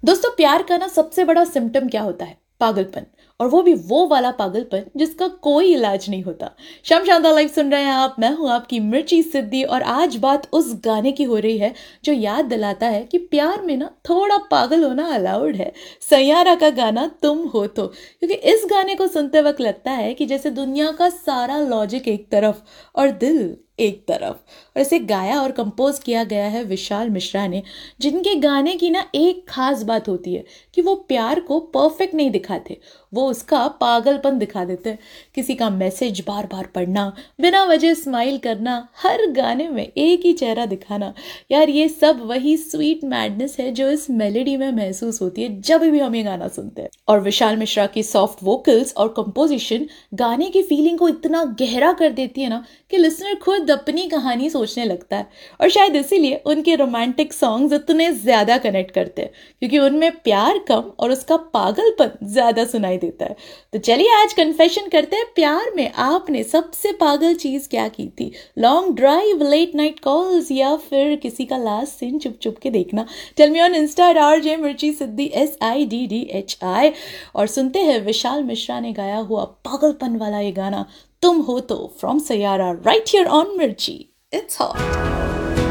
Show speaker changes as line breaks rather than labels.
दोस्तों, प्यार का ना सबसे बड़ा सिम्टम क्या होता है? पागलपन। और वो भी वो वाला पागलपन जिसका कोई इलाज नहीं होता। शम शांता लाइव सुन रहे हैं आप। मैं हूं आपकी मिर्ची सिद्धि और आज बात उस गाने की हो रही है जो याद दिलाता है कि प्यार में ना थोड़ा पागल होना अलाउड है। सैयारा का गाना तुम हो तो, क्योंकि इस गाने को सुनते वक्त लगता है कि जैसे दुनिया का सारा लॉजिक एक तरफ और दिल एक तरफ। और इसे गाया और कंपोज किया गया है विशाल मिश्रा ने, जिनके गाने की ना एक खास बात होती है कि वो प्यार को परफेक्ट नहीं दिखाते, वो उसका पागलपन दिखा देते हैं। किसी का मैसेज बार बार पढ़ना, बिना वजह स्माइल करना, हर गाने में एक ही चेहरा दिखाना, यार ये सब वही स्वीट मैडनेस है जो इस मेलोडी में महसूस होती है जब भी हम ये गाना सुनते हैं। और विशाल मिश्रा की सॉफ्ट वोकल्स और कंपोजिशन गाने की फीलिंग को इतना गहरा कर देती है ना कि लिसनर खुद अपनी कहानी सोचने लगता है। और शायद इसीलिए उनके रोमांटिक सॉन्ग्स इतने ज्यादा कनेक्ट करते हैं, क्योंकि उनमें प्यार कम और उसका पागलपन ज्यादा सुनाई देता है। तो चलिए आज कन्फेशन करते हैं, प्यार में आपने सबसे पागल चीज क्या की थी? Long drive, late night calls, या फिर किसी का लास्ट सीन चुप चुप के देखना? Tell me on Insta RJ मिर्ची सिद्धि SIDDHI। और सुनते हैं विशाल मिश्रा ने गाया हुआ पागलपन वाला ये गाना तुम हो तो from Saiyaara, right here on मिर्ची। It's hot.